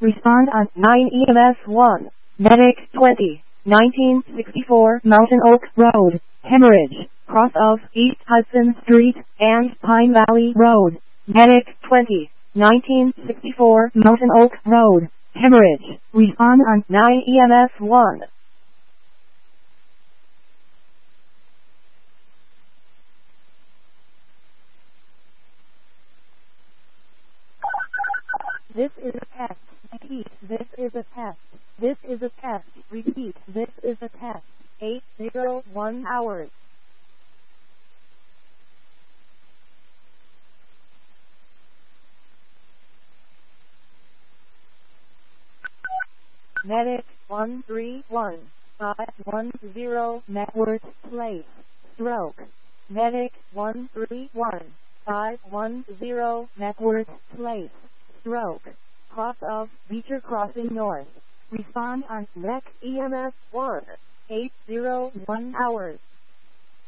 Respond on 9 EMS 1. Medic 20. 1964 Mountain Oak Road, Hemorrhage, cross of East Hudson Street and Pine Valley Road. Medic 20. 1964 Mountain Oak Road, Hemorrhage. Respond on 9 EMS 1. This is a test. Repeat. This is a test. This is a test. Repeat. This is a test. 801 hours. Medic 131 510 Network Place. Stroke. Medic 131 510 Network Place. Stroke. Cross of Beecher Crossing North. Respond on next EMS 1. 801 hours.